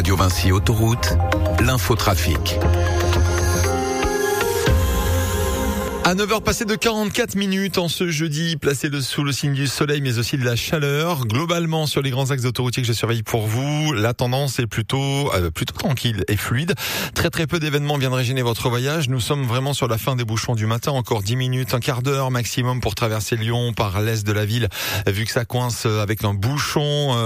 Radio Vinci Autoroute, l'infotrafic. À 9h passées de 44 minutes en ce jeudi, placé sous le signe du soleil mais aussi de la chaleur. Globalement sur les grands axes autoroutiers que je surveille pour vous, la tendance est plutôt tranquille et fluide. Très peu d'événements viendraient gêner votre voyage. Nous sommes vraiment sur la fin des bouchons du matin, encore 10 minutes, un quart d'heure maximum pour traverser Lyon par l'est de la ville, vu que ça coince avec un bouchon.